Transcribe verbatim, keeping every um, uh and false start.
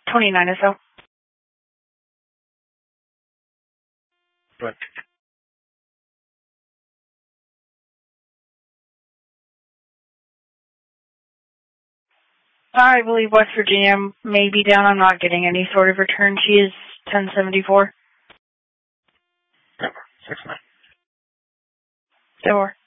twenty-nine or so. Good. I believe West Virginia may be down. I'm not getting any sort of return. She is ten seventy-four. Yep, six nine. Door.